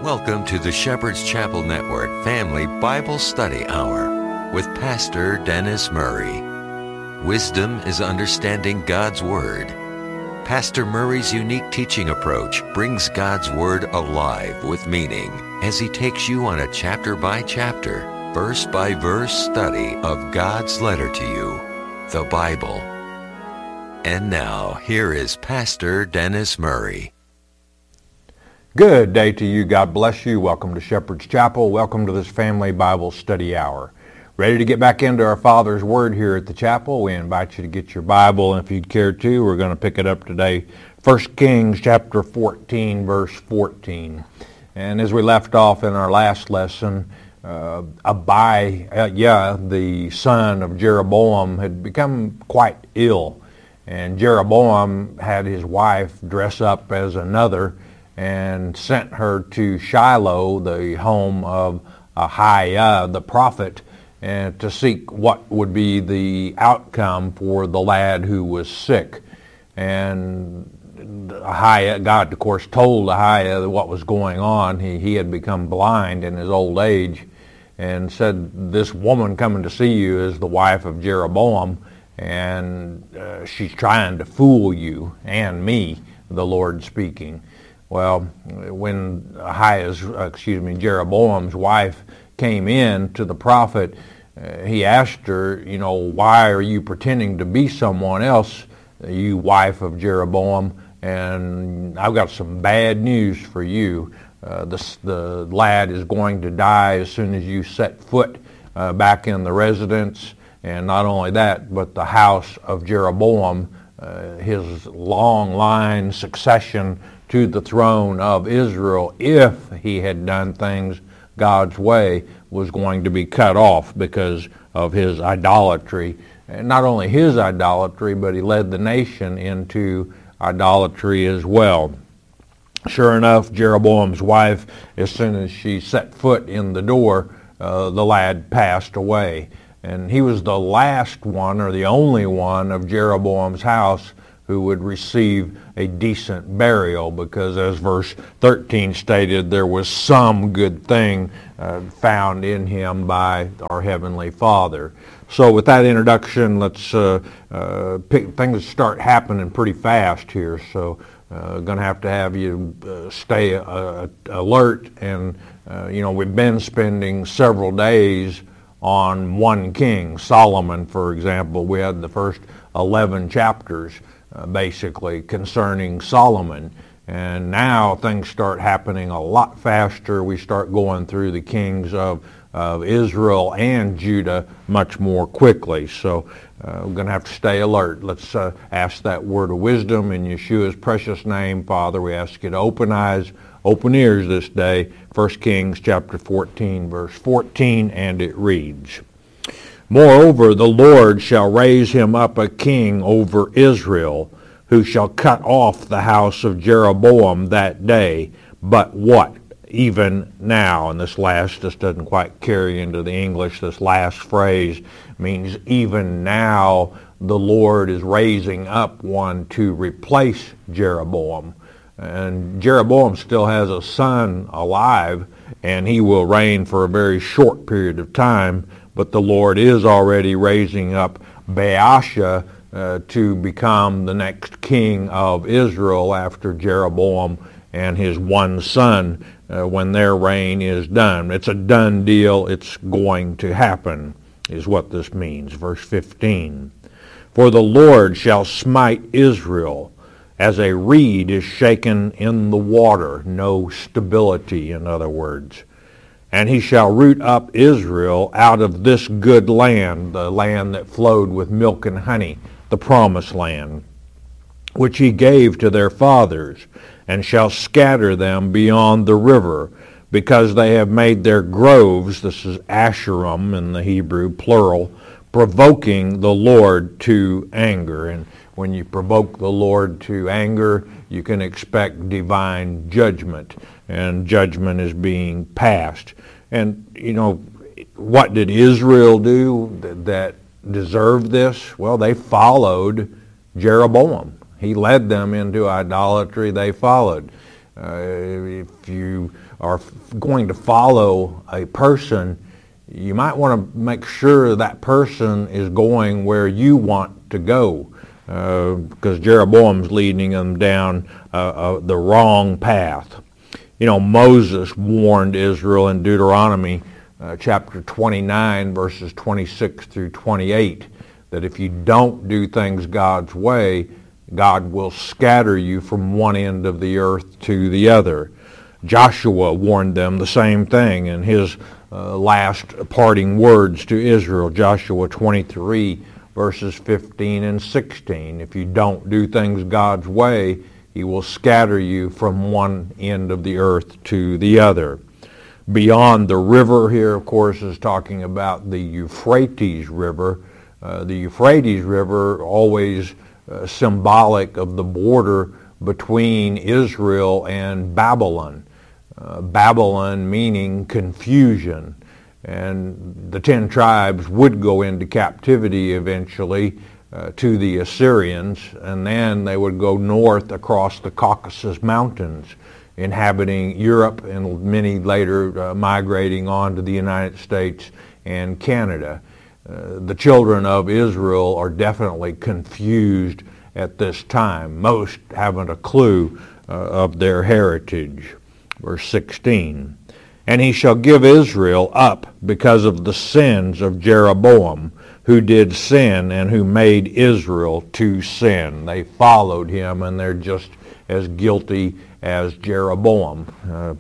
Welcome to the Shepherd's Chapel Network Family Bible Study Hour with Pastor Dennis Murray. Wisdom is understanding God's Word. Pastor Murray's unique teaching approach brings God's Word alive with meaning as he takes you on a chapter-by-chapter, verse-by-verse study of God's letter to you, the Bible. And now, here is Pastor Dennis Murray. Good day to you. God bless you. Welcome to Shepherd's Chapel. Welcome to this Family Bible Study Hour. Ready to get back into our Father's Word here at the chapel? We invite you to get your Bible, and if you'd care to, we're going to pick it up today. 1 Kings chapter 14, verse 14. And as we left off in our last lesson, Abiah, the son of Jeroboam, had become quite ill. And Jeroboam had his wife dress up as another and sent her to Shiloh, the home of Ahiah, the prophet, and to seek what would be the outcome for the lad who was sick. And Ahiah, God, of course, told Ahiah what was going on. He had become blind in his old age and said, "This woman coming to see you is the wife of Jeroboam, and she's trying to fool you and me," the Lord speaking. Well, when Jeroboam's wife came in to the prophet, he asked her, "Why are you pretending to be someone else, you wife of Jeroboam? And I've got some bad news for you. The lad is going to die as soon as you set foot back in the residence. And not only that, but the house of Jeroboam, his long line succession to the throne of Israel, if he had done things God's way, was going to be cut off because of his idolatry. And not only his idolatry, but he led the nation into idolatry as well." Sure enough, Jeroboam's wife, as soon as she set foot in the door, the lad passed away. And he was the last one, or the only one, of Jeroboam's house who would receive a decent burial, because as verse 13 stated, there was some good thing found in him by our Heavenly Father. So with that introduction, let's things start happening pretty fast here. So going to have you stay alert. And, we've been spending several days on one king, Solomon, for example. We had the first 11 chapters basically concerning Solomon. And now things start happening a lot faster. We start going through the kings of Israel and Judah much more quickly. So we're going to have to stay alert. Let's ask that word of wisdom in Yeshua's precious name. Father, we ask you to open eyes, open ears this day. 1 Kings chapter 14, verse 14, and it reads, "Moreover, the Lord shall raise him up a king over Israel, who shall cut off the house of Jeroboam that day. But what? Even now." And this last just doesn't quite carry into the English. This last phrase means even now the Lord is raising up one to replace Jeroboam. And Jeroboam still has a son alive, and he will reign for a very short period of time. But the Lord is already raising up Baasha to become the next king of Israel after Jeroboam and his one son when their reign is done. It's a done deal. It's going to happen, is what this means. Verse 15, "For the Lord shall smite Israel as a reed is shaken in the water." No stability, in other words. "And he shall root up Israel out of this good land," the land that flowed with milk and honey, the promised land, "which he gave to their fathers, and shall scatter them beyond the river, because they have made their groves," this is Asherim in the Hebrew, plural, "provoking the Lord to anger." And when you provoke the Lord to anger, you can expect divine judgment, and judgment is being passed. And, what did Israel do that deserved this? Well, they followed Jeroboam. He led them into idolatry. They followed. If you are going to follow a person, you might want to make sure that person is going where you want to go, because Jeroboam's leading them down the wrong path. Moses warned Israel in Deuteronomy chapter 29, verses 26 through 28, that if you don't do things God's way, God will scatter you from one end of the earth to the other. Joshua warned them the same thing in his last parting words to Israel, Joshua 23, verses 15 and 16. If you don't do things God's way, He will scatter you from one end of the earth to the other. Beyond the river here, of course, is talking about the Euphrates River. The Euphrates River, always symbolic of the border between Israel and Babylon. Babylon meaning confusion. And the 10 tribes would go into captivity eventually to the Assyrians, and then they would go north across the Caucasus Mountains, inhabiting Europe, and many later migrating on to the United States and Canada. The children of Israel are definitely confused at this time. Most haven't a clue of their heritage. Verse 16, and he shall give Israel up because of the sins of Jeroboam, who did sin and who made Israel to sin. They followed him, and they're just as guilty as Jeroboam.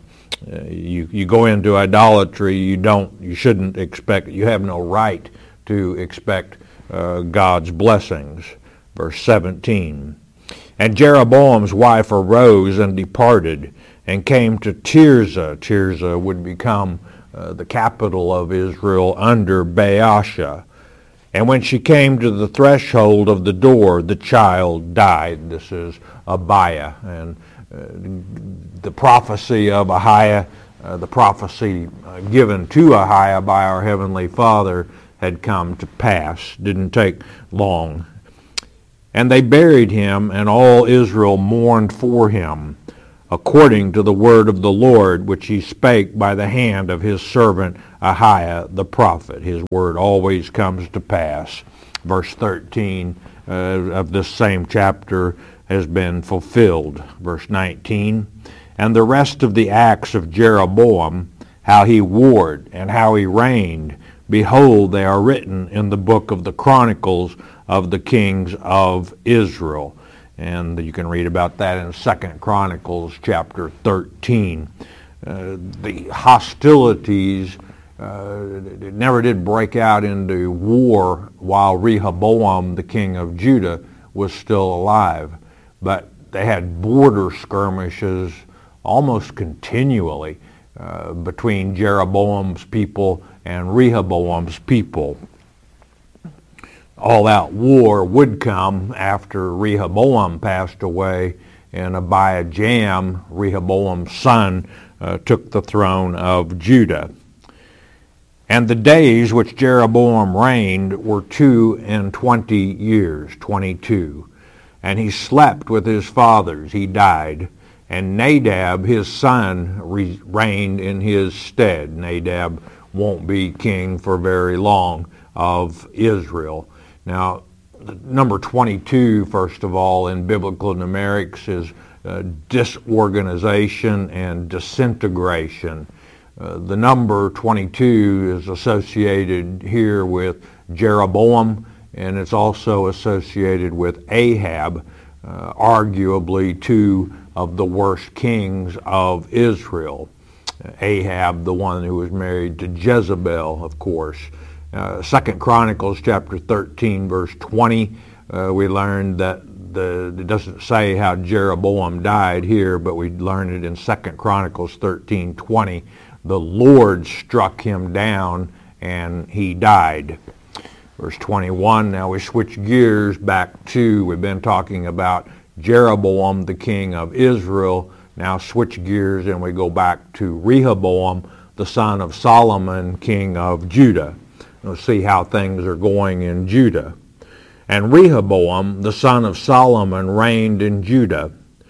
You go into idolatry, you shouldn't expect, you have no right to expect God's blessings. Verse 17, and Jeroboam's wife arose and departed, and came to Tirzah. Tirzah would become the capital of Israel under Baasha. And when she came to the threshold of the door, the child died. This is Abiah. And the prophecy of Ahiah, the prophecy given to Ahiah by our Heavenly Father, had come to pass. Didn't take long. And they buried him, and all Israel mourned for him, according to the word of the Lord, which he spake by the hand of his servant Ahiah the prophet. His word always comes to pass. Verse 13 of this same chapter has been fulfilled. Verse 19, and the rest of the acts of Jeroboam, how he warred and how he reigned, behold, they are written in the book of the Chronicles of the kings of Israel. And you can read about that in 2 Chronicles chapter 13. The hostilities never did break out into war while Rehoboam, the king of Judah, was still alive. But they had border skirmishes almost continually between Jeroboam's people and Rehoboam's people. All-out war would come after Rehoboam passed away, and Abijam, Rehoboam's son, took the throne of Judah. And the days which Jeroboam reigned were 22 years, 22. And he slept with his fathers, he died. And Nadab, his son, reigned in his stead. Nadab won't be king for very long of Israel. Now, number 22, first of all, in biblical numerics is disorganization and disintegration. The number 22 is associated here with Jeroboam, and it's also associated with Ahab, arguably two of the worst kings of Israel. Ahab, the one who was married to Jezebel, of course. 2 Chronicles chapter 13, verse 20, we learned that it doesn't say how Jeroboam died here, but we learned it in 2 Chronicles 13:20. The Lord struck him down and he died. Verse 21, now we switch gears back to, we've been talking about Jeroboam, the king of Israel. Now switch gears and we go back to Rehoboam, the son of Solomon, king of Judah. We'll see how things are going in Judah. And Rehoboam, the son of Solomon, reigned in Judah.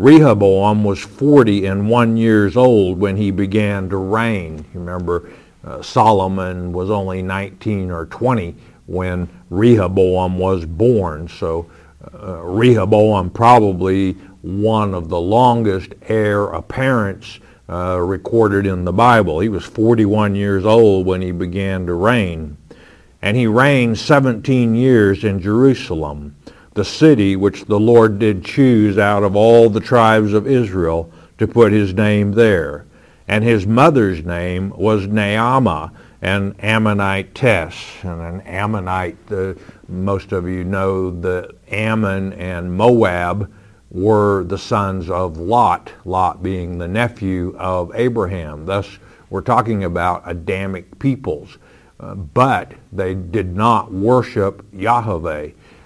Rehoboam was 41 years old when he began to reign. You remember, Solomon was only 19 or 20 when Rehoboam was born. So Rehoboam probably one of the longest heir apparents recorded in the Bible. He was 41 years old when he began to reign. And he reigned 17 years in Jerusalem, the city which the Lord did choose out of all the tribes of Israel to put his name there. And his mother's name was Naamah, an Ammonitess. And an Ammonite, most of you know that Ammon and Moab were the sons of Lot, Lot being the nephew of Abraham. Thus, we're talking about Adamic peoples. But they did not worship Yahweh.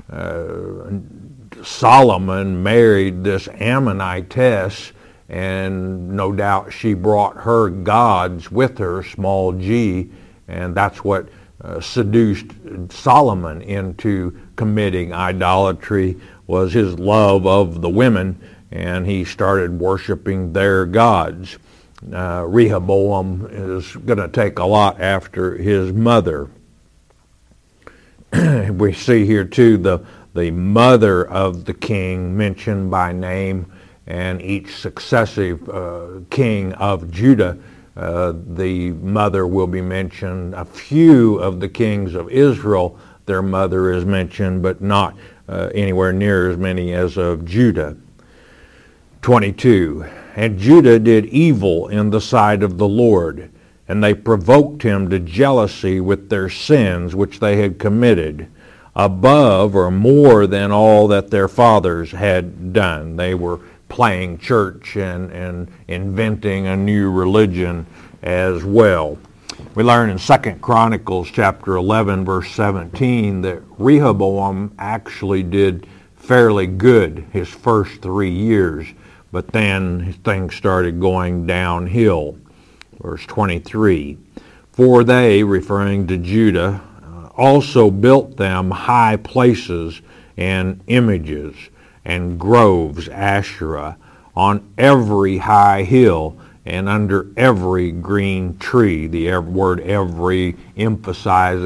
Solomon married this Ammonitess, and no doubt she brought her gods with her, small g, and that's what seduced Solomon into committing idolatry, was his love of the women, and he started worshiping their gods. Rehoboam is going to take a lot after his mother. We see here too the mother of the king mentioned by name, and each successive king of Judah, the mother will be mentioned. A few of the kings of Israel, their mother is mentioned, but not anywhere near as many as of Judah. 22. And Judah did evil in the sight of the Lord, and they provoked him to jealousy with their sins which they had committed, above or more than all that their fathers had done. They were playing church and inventing a new religion as well. We learn in 2 Chronicles chapter 11, verse 17, that Rehoboam actually did fairly good his first 3 years, but then things started going downhill. Verse 23, for they, referring to Judah, also built them high places and images and groves, Asherah, on every high hill and under every green tree. The word every emphasizes